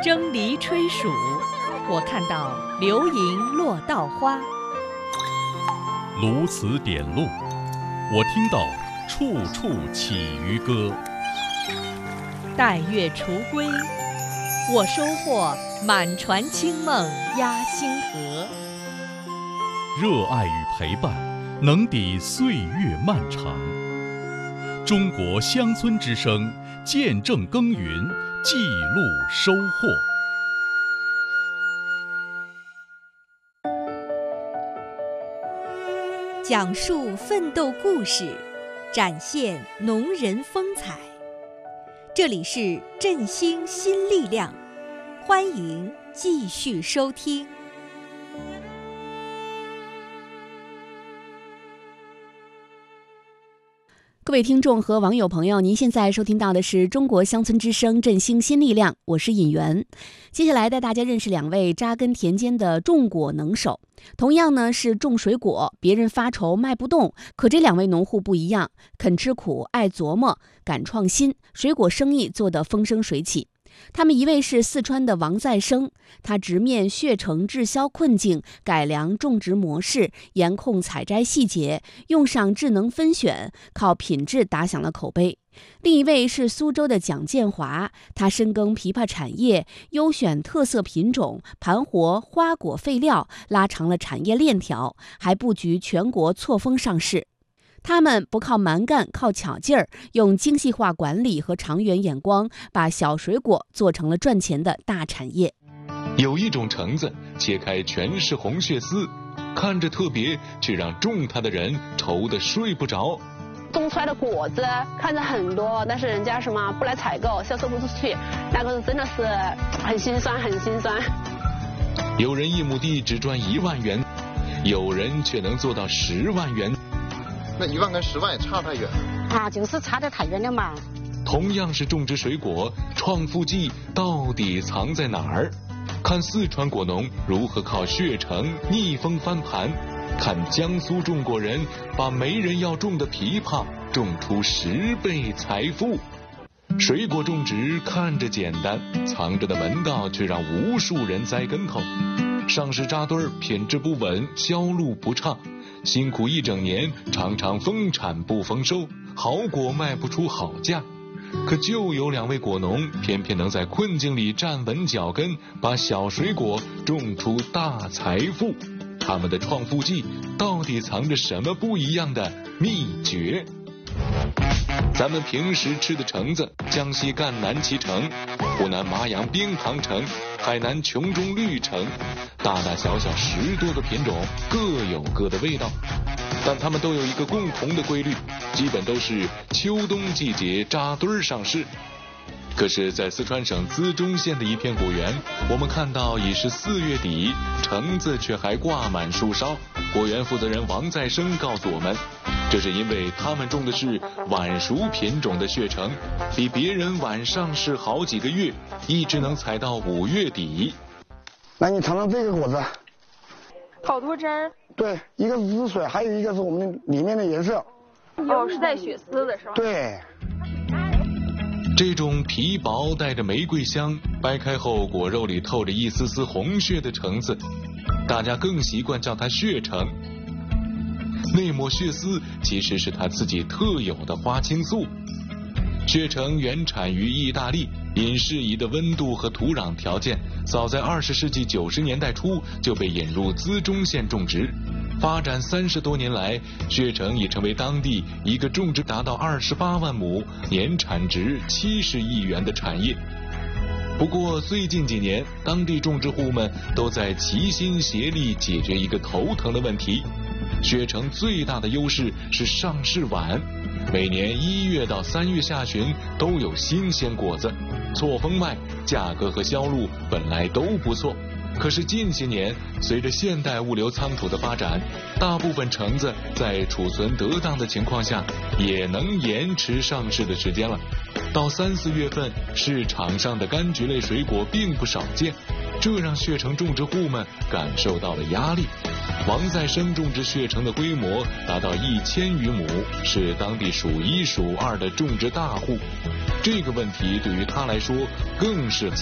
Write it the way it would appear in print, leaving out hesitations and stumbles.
蒸梨吹黍，我看到流萤落稻花。 鸬鹚点路，我听到处处起渔歌。 待月锄归，我收获满船清梦压星河。 热爱与陪伴，能抵岁月漫长。中国乡村之声，见证耕耘，记录收获。 讲述奋斗故事，展现农人风采。这里是振兴新力量，欢迎继续收听。 各位听众和网友朋友，您现在收听到的是中国乡村之声振兴新力量，我是尹媛。接下来带大家认识两位扎根田间的种果能手。同样呢是种水果，别人发愁卖不动，可这两位农户不一样，肯吃苦，爱琢磨，敢创新，水果生意做得风生水起。他们一位是四川的王再生，他直面血橙滞销困境，改良种植模式，严控采摘细节，用上智能分选，靠品质打响了口碑。另一位是苏州的蒋建华，他深耕枇杷产业，优选特色品种，盘活花果废料，拉长了产业链条，还布局全国错峰上市。他们不靠蛮干，靠巧劲儿，用精细化管理和长远眼光，把小水果做成了赚钱的大产业。 有一种橙子，切开全是红血丝，看着特别，却让种它的人愁得睡不着。 种出来的果子看着很多，但是人家不来采购，销售不出去，那个真的是很心酸，很心酸。 有人一亩地只赚1万元，有人却能做到10万元。 那1万跟10万也差太远啊，就是差得太远了嘛。 同样是种植水果，创富技到底藏在哪儿？看四川果农如何靠血橙逆风翻盘，看江苏种果人把没人要种的枇杷种出10倍财富。水果种植看着简单，藏着的门道却让无数人栽跟头。上市扎堆，品质不稳，销路不畅。辛苦一整年，常常丰产不丰收，好果卖不出好价。可就有2位果农，偏偏能在困境里站稳脚跟，把小水果种出大财富。他们的创富技到底藏着什么不一样的秘诀？咱们平时吃的橙子，江西赣南脐橙，湖南麻阳冰糖橙，海南琼中绿橙，大大小小10多个品种，各有各的味道，但它们都有一个共同的规律，基本都是秋冬季节扎堆上市。可是在四川省资中县的一片果园，我们看到已是4月底，橙子却还挂满树梢。果园负责人王再生告诉我们，这是因为他们种的是晚熟品种的血橙，比别人晚上市好几个月，一直能采到5月底。 来，你尝尝这个果子， 好多汁儿。 对，一个是汁水，还有一个是我们里面的颜色。 哦，是带血丝的是吧？ 对。 这种皮薄带着玫瑰香，掰开后果肉里透着一丝丝红血的橙子，大家更习惯叫它血橙。那抹血丝其实是它自己特有的花青素。血橙原产于意大利，因适宜的温度和土壤条件，早在20世纪90年代初就被引入资中县种植。发展30多年来，血橙已成为当地一个种植达到28万亩、年产值70亿元的产业。不过最近几年，当地种植户们都在齐心协力解决一个头疼的问题。血橙最大的优势是上市晚，每年1月到3月下旬都有新鲜果子，错峰卖，价格和销路本来都不错。可是近些年，随着现代物流仓储的发展，大部分橙子在储存得当的情况下，也能延迟上市的时间了。到3、4月份，市场上的柑橘类水果并不少见，这让血橙种植户们感受到了压力。王再生种植血橙的规模达到1000余亩，是当地数1数2的种植大户。这个问题对于他来说更是